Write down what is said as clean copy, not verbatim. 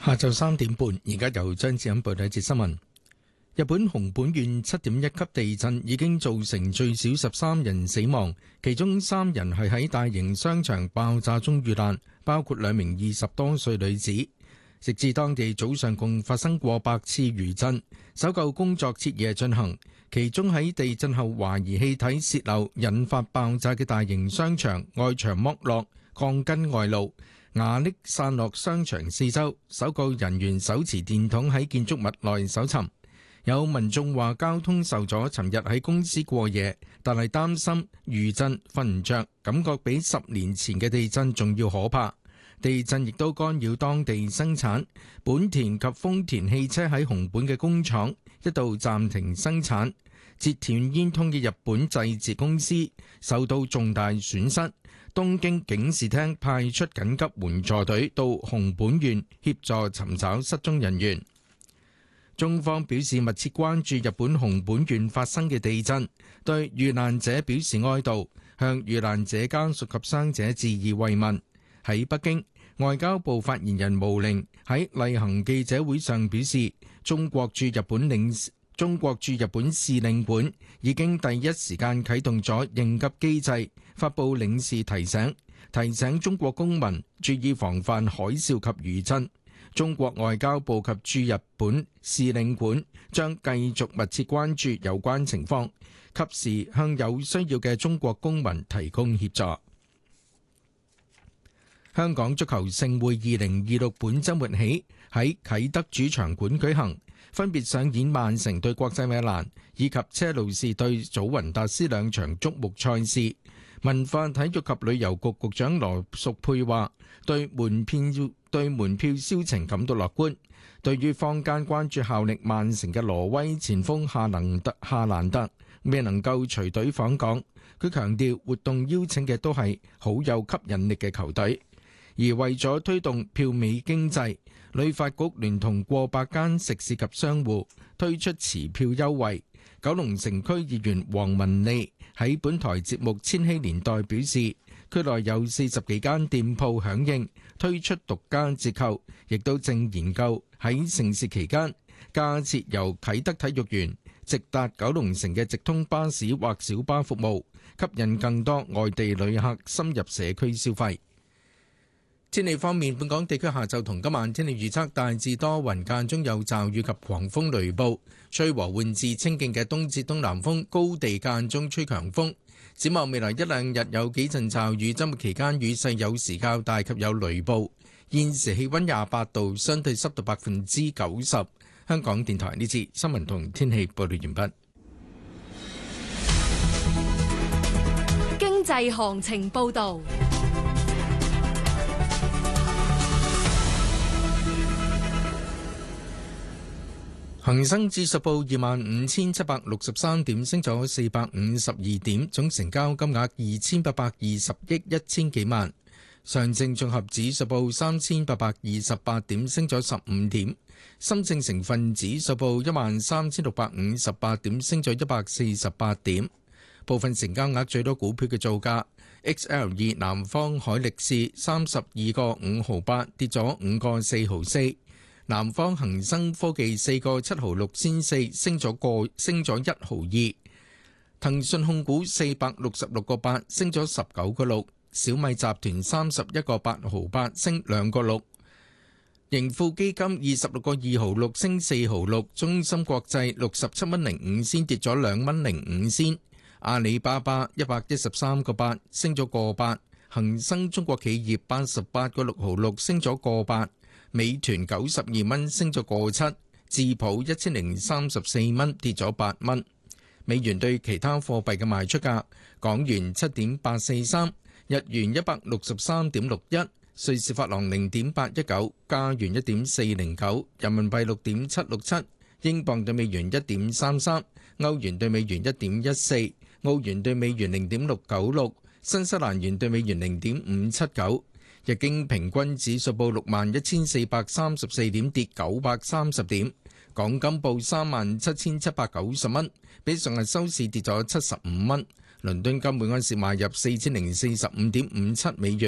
下晝3點半，而家由張志欣報道一節新聞。日本熊本縣7.1級地震已經造成最少13人死亡，其中3人係喺大型商場爆炸中遇難，包括2名20多歲女子。直至當地早上共發生過百次餘震，搜救工作徹夜進行。其中喺地震後懷疑氣體洩漏引發爆炸嘅大型商場外牆剝落，鋼筋外露，瓦礫散落商場四周，搜救人員手持電筒喺建築物內搜尋。有民眾話交通受阻，尋日喺公司過夜，但係擔心餘震瞓唔着，感覺比10年前嘅地震仲要可怕。地震亦都干擾當地生產，本田及豐田汽車喺熊本嘅工廠一度暫停生產。截斷煙通嘅日本製鉄公司受到重大損失。東京警視廳派出緊急援助隊到熊本縣協助尋找失蹤人員。中方表示密切關注日本熊本縣發生嘅地震，對遇難者表示哀悼，向遇難者家屬及傷者致以慰問。喺北京，外交部發言人毛寧喺例行記者會上表示，中國駐日本使領館已經第一時間啟動咗應急機制，發布領事提醒中國公民注意防範海嘯及餘震。中國外交部及駐日本使領館將繼續密切關注有關情況，及時向有需要嘅中國公民提供協助。香港足球盛會2026本週末起喺啟德主場館舉行，分別上演曼城對國際米蘭以及車路士對祖雲達斯兩場矚目賽事。文化體育及旅遊局局長羅淑佩話：對門票銷情感到樂觀。對於坊間關注效力曼城嘅挪威前鋒夏蘭特未能夠隨隊訪港，佢強調活動邀請嘅都係好有吸引力嘅球隊。而為咗推動票尾經濟，旅發局聯同過百間食肆及商戶推出持票優惠。九龍城區議員黃文利喺本台節目《千禧年代》表示，區內有40幾間店鋪響應推出獨家折扣，亦都正研究喺盛事期間加設由啟德體育園直達九龍城嘅直通巴士或小巴服務，吸引更多外地旅客深入社區消費。天氣方面，本港地區下晝同今晚天氣預測大致多雲，間中有驟雨及狂風雷暴，吹和緩至清勁嘅東至東南風，高地間中吹強風。展望未來一兩日有幾陣驟雨，周末期間雨勢有時較大及有雷暴。現時氣溫28度，相對濕度90%。香港電台呢次新聞同天氣報道完畢。 經濟行情報道。 恒生指數報25,763點，升咗452點，總成交金額2820億1千幾萬。上證綜合指數報3828點，升咗15點。深證成分指數報13,658點，升咗148點。部分成交額最多股票嘅造價：XL2 南方海力士32個5毫8，跌咗5個4毫4。南方恒生科技4個7毫6仙4，升咗1毫2。騰訊控股466個8，升咗19個6。小米集團31個8毫8，升2個6。盈富基金26個2毫6，升4毫6。中芯國際67蚊05仙，跌咗2蚊05仙。阿里巴巴113個8，升咗個8。恒生中國企業88個6毫6，升咗個8。美團92蚊，升咗個7。智普1034蚊，跌咗8蚊。美元對其他貨幣嘅賣出價：港元7.843，日元163.61，瑞士法郎0.819，加元1.409，人民幣6.767，英鎊對美元1.33，歐元對美元1.14，澳元對美元0.696，新西蘭元對美元0.579。日經平均指數報61,434點，跌930點。港金報37,790蚊，比上日收市跌咗75蚊。倫敦金每盎司賣入4045.57美元。